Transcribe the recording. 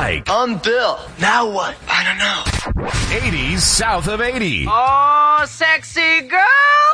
Mike. I'm Bill. Now what? I don't know. 80s south of 80. Oh, sexy girl.